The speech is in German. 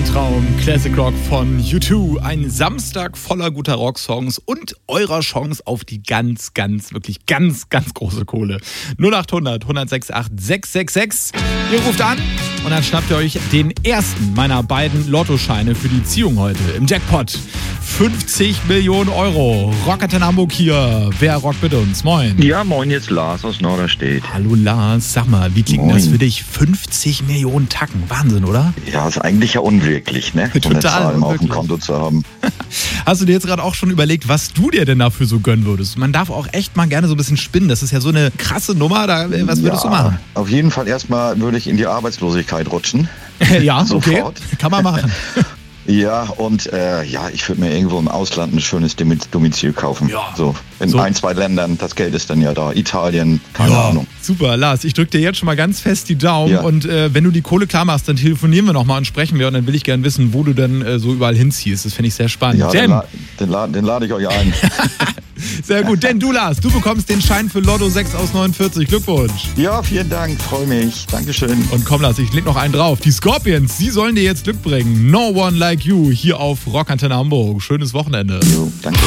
Ein Traum, Classic Rock von U2. Ein Samstag voller guter Rocksongs und eurer Chance auf die wirklich ganz große Kohle. 0800 168 666. Ihr ruft an und dann schnappt ihr euch den ersten meiner beiden Lottoscheine für die Ziehung heute im Jackpot. 50 Millionen Euro. Rockantenne Hamburg hier. Wer rockt mit uns? Moin. Ja, moin, jetzt Lars aus Norderstedt. Hallo Lars, sag mal, wie klingt das für dich? 50 Millionen Tacken, Wahnsinn, oder? Ja, ist eigentlich ja unwirklich, ne? Total eine Zahl unwirklich. auf dem Konto zu haben. Hast du dir jetzt gerade auch schon überlegt, was du dir denn dafür so gönnen würdest? Man darf auch echt mal gerne so ein bisschen spinnen. Das ist ja so eine krasse Nummer. Was würdest du machen? Auf jeden Fall erstmal würde ich in die Arbeitslosigkeit rutschen. Ja, Sofort. Okay. Kann man machen. Ja, und ich würde mir irgendwo im Ausland ein schönes Domizil kaufen. Ja. So, in 1-2 Ländern, das Geld ist dann ja da. Italien, keine Ahnung. Super, Lars, ich drücke dir jetzt schon mal ganz fest die Daumen. Ja. Und wenn du die Kohle klar machst, dann telefonieren wir nochmal und sprechen wir. Und dann will ich gerne wissen, wo du dann so überall hinziehst. Das finde ich sehr spannend. Ja, den lade ich euch ein. Sehr gut, denn du, Lars, du bekommst den Schein für Lotto 6 aus 49. Glückwunsch. Ja, vielen Dank, freue mich. Dankeschön. Und komm, Lars, ich leg noch einen drauf. Die Scorpions, sie sollen dir jetzt Glück bringen. No One Like You hier auf Rockantenne Hamburg. Schönes Wochenende. Jo, danke.